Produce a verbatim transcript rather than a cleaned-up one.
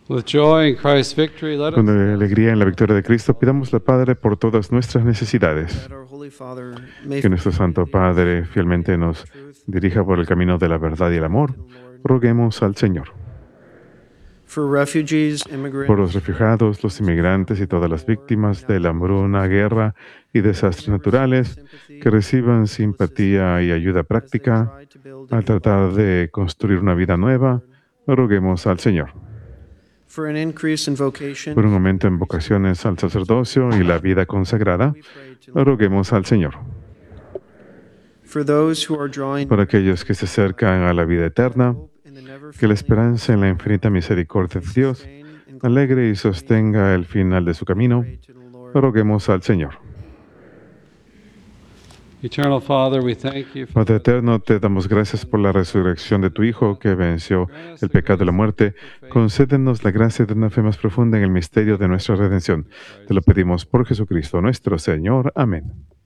With joy in Christ's victory, let us Con alegría en la victoria de Cristo, pidamos al Padre por todas nuestras necesidades. that our Holy Father may Que nuestro Santo Padre fielmente nos dirija por el camino de la verdad y el amor. Roguemos al Señor. for refugees, Por immigrants, los refugiados, los inmigrantes y todas las víctimas de la hambruna, guerra y desastres naturales, que reciban simpatía y ayuda práctica al tratar de construir una vida nueva, roguemos al Señor. for an increase in vocation, Por un aumento en vocaciones al sacerdocio y la vida consagrada, roguemos al Señor. for those who are drawing Por aquellos que se acercan a la vida eterna, in the never que la esperanza en la infinita misericordia de Dios alegre y sostenga el final de su camino, roguemos al Señor. Eternal Father, we thank you for Padre eterno, te damos gracias por la resurrección de tu Hijo que venció el pecado y la muerte. Concédenos la gracia de una fe más profunda en el misterio de nuestra redención. Te lo pedimos por Jesucristo nuestro Señor. Amén.